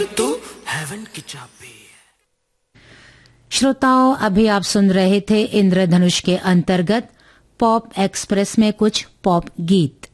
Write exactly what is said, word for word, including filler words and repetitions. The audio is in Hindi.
तो हेवन की चाबी। श्रोताओं, अभी आप सुन रहे थे इंद्रधनुष के अंतर्गत पॉप एक्सप्रेस में कुछ पॉप गीत।